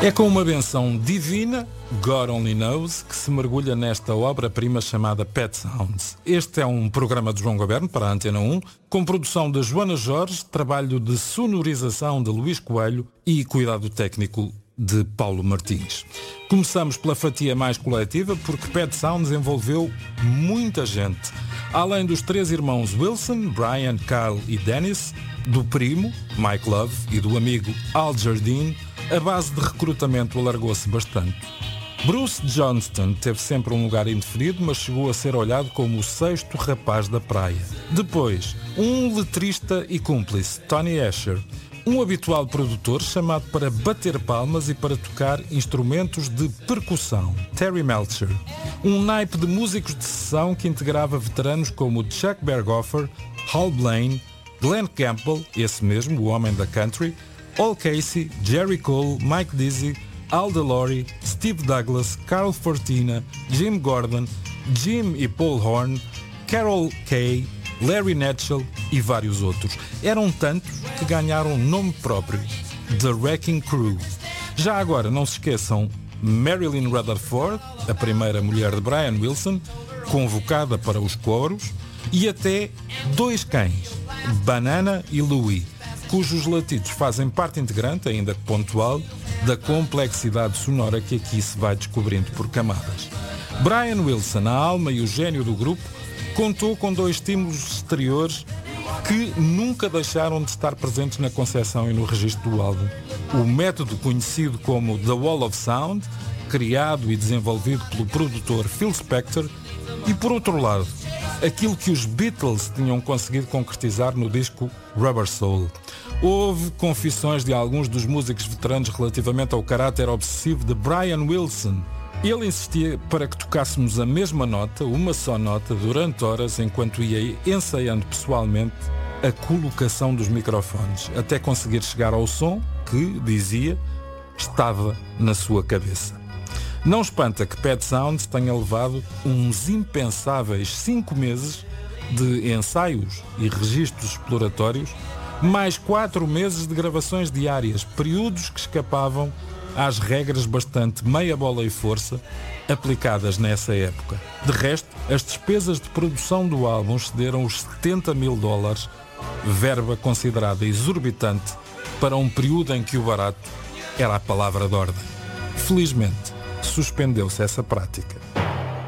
É com uma benção divina, God Only Knows, que se mergulha nesta obra-prima chamada Pet Sounds. Este é um programa de João Goberno para a Antena 1, com produção de Joana Jorge, trabalho de sonorização de Luís Coelho e cuidado técnico de Paulo Martins. Começamos pela fatia mais coletiva, porque Pet Sounds envolveu muita gente. Além dos três irmãos Wilson, Brian, Carl e Dennis, do primo, Mike Love, e do amigo Al Jardine, a base de recrutamento alargou-se bastante. Bruce Johnston teve sempre um lugar indefinido, mas chegou a ser olhado como o sexto rapaz da praia. Depois, um letrista e cúmplice, Tony Asher, um habitual produtor chamado para bater palmas e para tocar instrumentos de percussão, Terry Melcher, um naipe de músicos de sessão que integrava veteranos como Chuck Berghofer, Hal Blaine, Glenn Campbell, esse mesmo, o homem da country, Al Casey, Jerry Cole, Mike Dizzy, Al DeLore, Steve Douglas, Carl Fortina, Jim Gordon, Jim e Paul Horn, Carol Kay, Larry Netchell e vários outros. Eram tantos que ganharam nome próprio, The Wrecking Crew. Já agora, não se esqueçam, Marilyn Rutherford, a primeira mulher de Brian Wilson, convocada para os coros, e até dois cães, Banana e Louie, cujos latidos fazem parte integrante, ainda que pontual, da complexidade sonora que aqui se vai descobrindo por camadas. Brian Wilson, a alma e o gênio do grupo, contou com dois estímulos exteriores que nunca deixaram de estar presentes na concepção e no registro do álbum. O método conhecido como The Wall of Sound, criado e desenvolvido pelo produtor Phil Spector, e por outro lado, aquilo que os Beatles tinham conseguido concretizar no disco Rubber Soul. Houve confissões de alguns dos músicos veteranos relativamente ao caráter obsessivo de Brian Wilson. Ele insistia para que tocássemos a mesma nota, uma só nota, durante horas, enquanto ia ensaiando pessoalmente a colocação dos microfones, até conseguir chegar ao som que, dizia, estava na sua cabeça. Não espanta que Pet Sounds tenha levado uns impensáveis 5 meses de ensaios e registros exploratórios, mais 4 meses de gravações diárias, períodos que escapavam às regras bastante meia bola e força aplicadas nessa época. De resto, as despesas de produção do álbum excederam os $70 mil, verba considerada exorbitante para um período em que o barato era a palavra de ordem. Felizmente, suspendeu-se essa prática.